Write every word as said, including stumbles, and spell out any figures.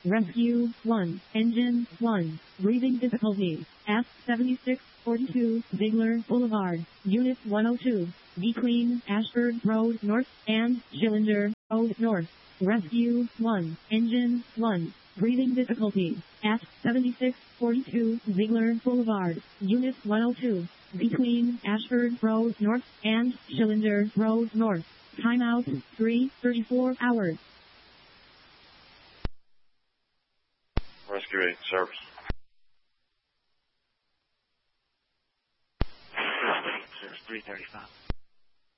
Rescue one. Engine one. Breathing difficulties. F seventy-six forty-two, Ziegler Boulevard, Unit one oh two. Be Clean, Ashford Road North, and Schillinger Road North. Rescue one. Engine one. Breathing difficulties. F seventy-six forty-two, Ziegler Boulevard, Unit one oh two. Between Ashford Road North and Schillinger Road North. Timeout three thirty-four hours. Rescue eight, service. Service three thirty-five.